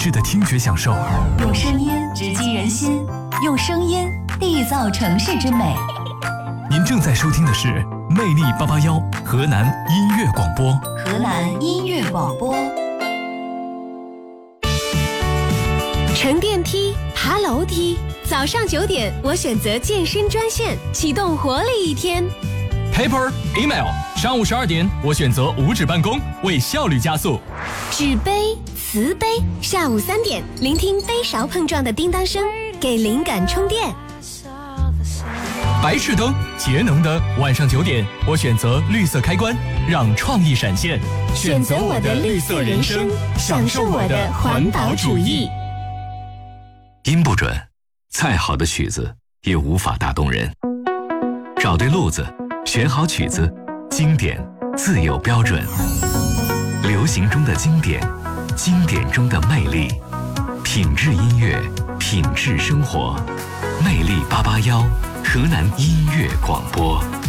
致的听觉享受， 用声音直击人心，用声音缔造城市之美。 您正在收听的是魅力881河南音乐广播。 河南音乐广播。 乘电梯，爬楼梯，早上9点，我选择健身专线，启动活力一天。 Paper Email， 上午12点，我选择无纸办公，为效率加速。 纸杯、瓷杯，下午3点，聆听杯勺碰撞的叮当声，给灵感充电。 白炽灯，节能的，晚上9点，我选择绿色开关，让创意闪现。 选择我的绿色人生，享受我的环保主义。 音不准，再好的曲子也无法打动人。找对路子，选好曲子，经典自有标准。流行中的经典，经典中的魅力，品质音乐，品质生活。魅力881，河南音乐广播。